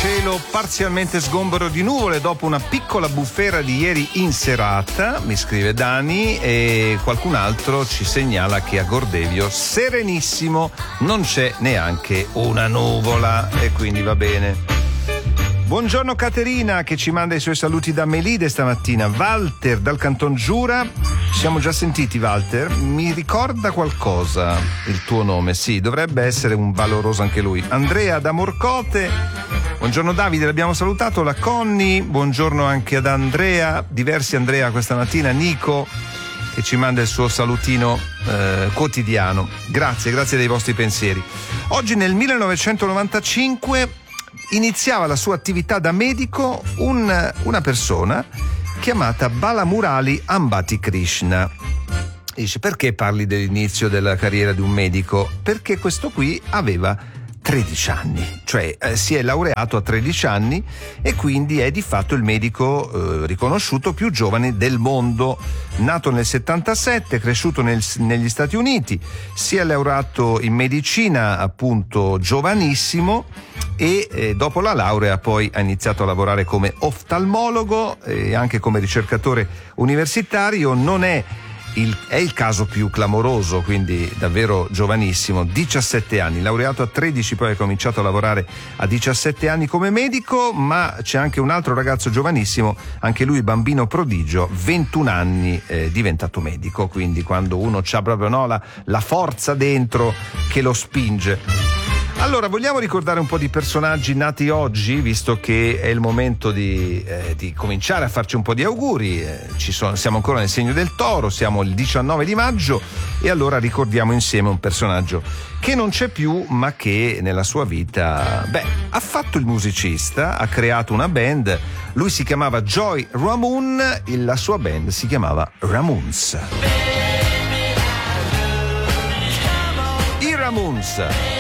cielo parzialmente sgombero di nuvole dopo una piccola bufera di ieri in serata, mi scrive Dani, e qualcun altro ci segnala che a Gordevio serenissimo, non c'è neanche una nuvola e quindi va bene. Buongiorno Caterina che ci manda i suoi saluti da Melide stamattina. Walter dal Canton Giura, ci siamo già sentiti Walter, mi ricorda qualcosa il tuo nome, sì, dovrebbe essere un valoroso anche lui. Andrea da Morcote, buongiorno Davide, l'abbiamo salutato, la Conny, buongiorno anche ad Andrea, diversi Andrea questa mattina, Nico che ci manda il suo salutino quotidiano, grazie dei vostri pensieri. Oggi nel 1995 iniziava la sua attività da medico una persona chiamata Balamurali Ambati Krishna. Dice, perché parli dell'inizio della carriera di un medico? Perché questo qui aveva 13 anni, cioè si è laureato a 13 anni e quindi è di fatto il medico riconosciuto più giovane del mondo. Nato nel 77, cresciuto negli Stati Uniti, si è laureato in medicina appunto giovanissimo e dopo la laurea poi ha iniziato a lavorare come oftalmologo e anche come ricercatore universitario. Non è il caso più clamoroso, quindi davvero giovanissimo, 17 anni, laureato a 13, poi ha cominciato a lavorare a 17 anni come medico, ma c'è anche un altro ragazzo giovanissimo, anche lui bambino prodigio, 21 anni diventato medico, quindi quando uno c'ha proprio la forza dentro che lo spinge. Allora, vogliamo ricordare un po' di personaggi nati oggi, visto che è il momento di cominciare a farci un po' di auguri. Siamo ancora nel segno del Toro, siamo il 19 di maggio e allora ricordiamo insieme un personaggio che non c'è più, ma che nella sua vita, ha fatto il musicista, ha creato una band. Lui si chiamava Joy Ramone e la sua band si chiamava Ramones. I Ramones.